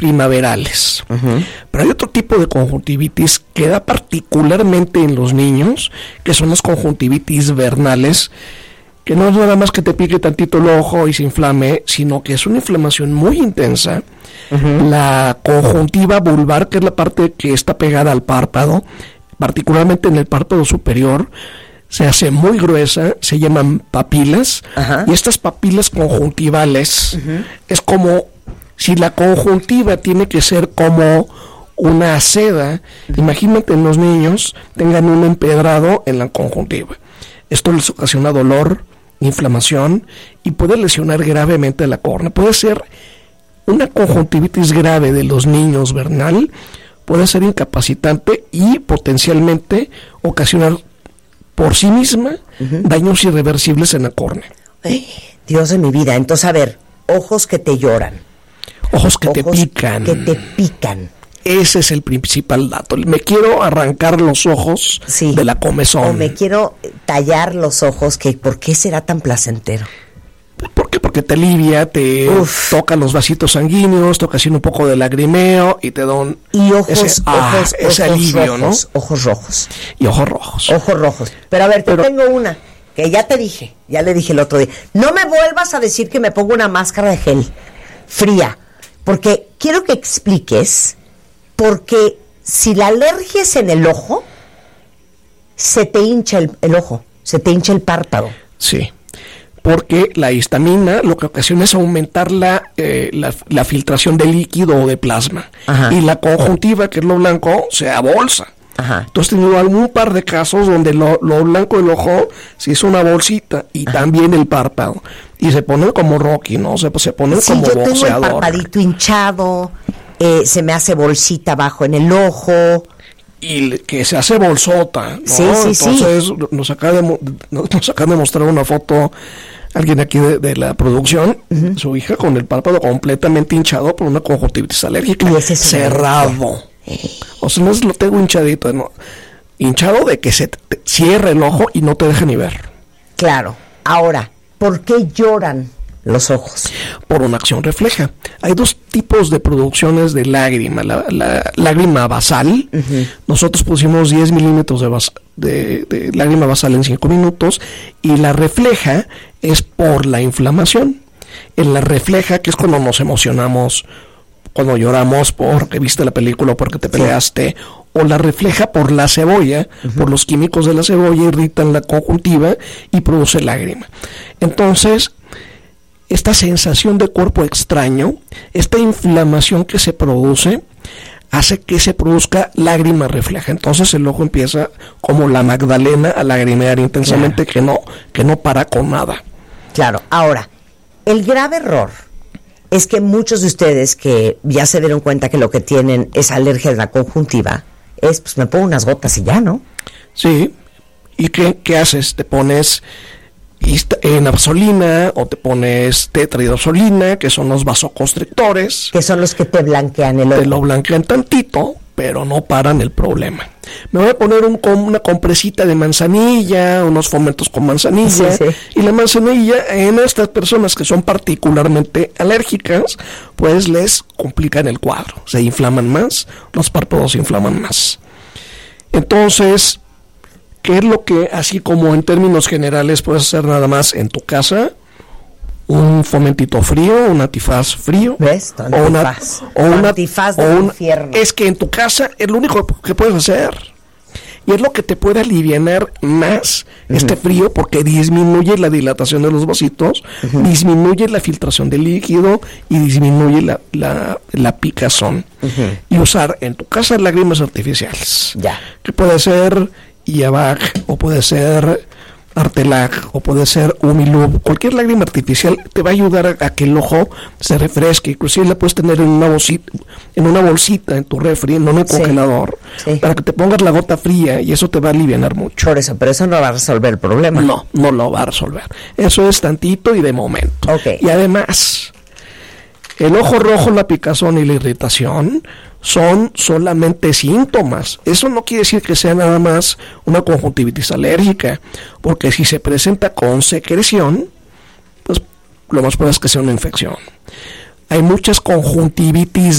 primaverales. Pero hay otro tipo de conjuntivitis que da particularmente en los niños, que son las conjuntivitis vernales, que no es nada más que te pique tantito el ojo y se inflame, sino que es una inflamación muy intensa. La conjuntiva vulvar, que es la parte que está pegada al párpado, particularmente en el párpado superior, se hace muy gruesa, se llaman papilas, y estas papilas conjuntivales es como si la conjuntiva tiene que ser como una seda. Imagínate en los niños tengan un empedrado en la conjuntiva. Esto les ocasiona dolor, inflamación y puede lesionar gravemente la córnea. Puede ser una conjuntivitis grave de los niños vernal, puede ser incapacitante y potencialmente ocasionar por sí misma daños irreversibles en la córnea. Ay, Dios de mi vida. Entonces, a ver, ojos que te lloran. Ojos que te pican. Que te pican. Ese es el principal dato. Me quiero arrancar los ojos de la comezón. O me quiero tallar los ojos. ¿Por qué será tan placentero? ¿Por qué? Porque te alivia, te toca los vasitos sanguíneos, te ocasiona un poco de lagrimeo y te da un... Y ojos ese alivio, rojos, ¿no? Ojos rojos. Y ojos rojos. Ojos rojos. Pero a ver, tengo una que ya le dije el otro día. No me vuelvas a decir que me pongo una máscara de gel fría, porque quiero que expliques, porque si la alergia es en el ojo, se te hincha el ojo, se te hincha el párpado. Sí. Porque la histamina lo que ocasiona es aumentar la filtración de líquido o de plasma. Y la conjuntiva, que es lo blanco, se abolsa. Entonces he tenido algún par de casos donde lo blanco del ojo se hizo una bolsita y también el párpado. Y se ponen como Rocky, ¿no? Se ponen como boxeador. Yo tengo el parpadito hinchado, se me hace bolsita abajo en el ojo. Y que se hace bolsota, ¿no? Sí. Entonces nos acaban de mostrar una foto alguien aquí de la producción, su hija con el párpado completamente hinchado por una conjuntivitis alérgica. Y ese cerrado. O sea, no es lo tengo hinchadito, no. Hinchado de que se te cierra el ojo y no te deja ni ver. Claro. Ahora, ¿por qué lloran los ojos? Por una acción refleja. Hay dos tipos de producciones de lágrima. La lágrima basal. Nosotros pusimos 10 milímetros de lágrima basal en 5 minutos. Y la refleja es por la inflamación. En la refleja, que es cuando nos emocionamos, cuando lloramos porque viste la película o porque te peleaste, o la refleja por la cebolla, por los químicos de la cebolla irritan la conjuntiva y produce lágrima. Entonces, esta sensación de cuerpo extraño, esta inflamación que se produce, hace que se produzca lágrima refleja. Entonces el ojo empieza como la Magdalena a lagrimear intensamente, que no para con nada. Claro. Ahora, el grave error es que muchos de ustedes que ya se dieron cuenta que lo que tienen es alergia a la conjuntiva, pues me pongo unas gotas y ya, ¿no? Sí. ¿Y qué haces? Te pones nafzolina o te pones tetraidrosolina, que son los vasoconstrictores, que son los que te blanquean el ojo. Te lo blanquean tantito, pero no paran el problema. Me voy a poner una compresita de manzanilla, unos fomentos con manzanilla, y la manzanilla en estas personas que son particularmente alérgicas, pues les complican el cuadro, se inflaman más, los párpados se inflaman más. Entonces, ¿qué es lo que, así como en términos generales, puedes hacer nada más en tu casa? Un fomentito frío, un antifaz frío. ¿Ves? Antifaz del infierno. Es que en tu casa es lo único que puedes hacer. Y es lo que te puede alivianar más este frío, porque disminuye la dilatación de los vasitos, disminuye la filtración de líquido y disminuye la picazón. Y usar en tu casa lágrimas artificiales. Que puede ser Iavac, o puede ser Artelac, o puede ser Umilub. Cualquier lágrima artificial te va a ayudar a que el ojo se refresque. Inclusive la puedes tener en una bolsita en tu refri, no en el congelador, para que te pongas la gota fría, y eso te va a aliviar mucho. Pero eso no va a resolver el problema. No lo va a resolver. Eso es tantito y de momento. Y además, el ojo rojo, la picazón y la irritación son solamente síntomas. Eso no quiere decir que sea nada más una conjuntivitis alérgica, porque si se presenta con secreción, pues lo más probable es que sea una infección. Hay muchas conjuntivitis